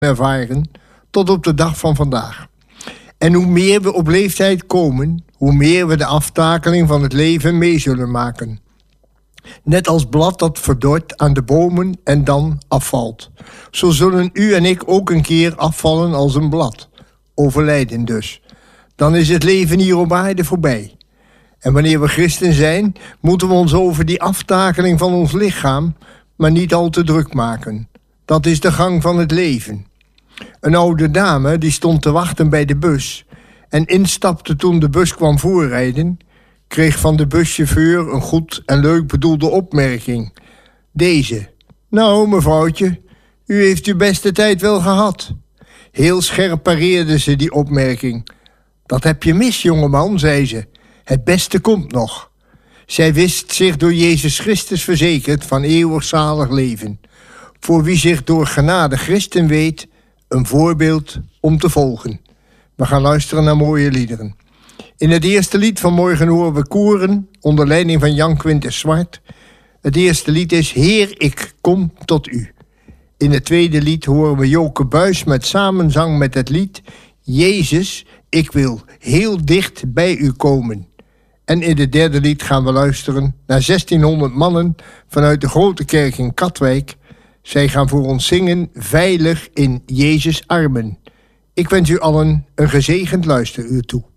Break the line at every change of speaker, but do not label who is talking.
ervaren tot op de dag van vandaag. En hoe meer we op leeftijd komen, hoe meer we de aftakeling van het leven mee zullen maken. Net als blad dat verdort aan de bomen en dan afvalt. Zo zullen u en ik ook een keer afvallen als een blad. Overlijden dus. Dan is het leven hier op aarde voorbij. En wanneer we christen zijn, moeten we ons over die aftakeling van ons lichaam maar niet al te druk maken. Dat is de gang van het leven. Een oude dame die stond te wachten bij de bus en instapte toen de bus kwam voorrijden, kreeg van de buschauffeur een goed en leuk bedoelde opmerking. Deze: nou, mevrouwtje, u heeft uw beste tijd wel gehad. Heel scherp pareerde ze die opmerking. Dat heb je mis, jongeman, zei ze. Het beste komt nog. Zij wist zich door Jezus Christus verzekerd van eeuwig zalig leven. Voor wie zich door genade christen weet, een voorbeeld om te volgen. We gaan luisteren naar mooie liederen. In het eerste lied van morgen horen we koren onder leiding van Jan Quintus Zwart. Het eerste lied is Heer, ik kom tot u. In het tweede lied horen we Joke Buis met samenzang met het lied Jezus, ik wil heel dicht bij u komen. En in het derde lied gaan we luisteren naar 1600 mannen vanuit de grote kerk in Katwijk. Zij gaan voor ons zingen Veilig in Jezus' armen. Ik wens u allen een gezegend luisteruur toe.